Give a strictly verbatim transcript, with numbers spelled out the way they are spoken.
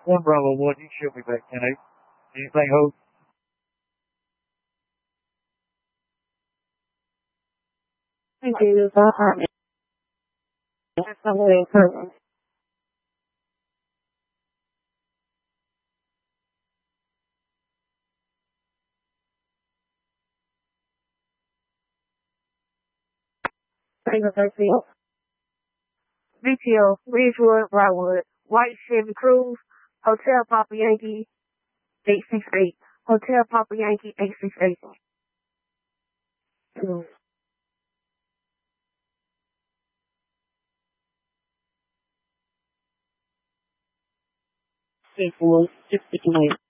One Bravo One, you can show me back ten eight. Anything hold? Thank you, Department. That's the way person. Thank you, Garfield. V T O, Ridgewood, Broward, White Chevy Cruise, Hotel Papa Yankee, eight six eight. Hotel Papa Yankee, eight six eight. Mm. Eight four, six six nine.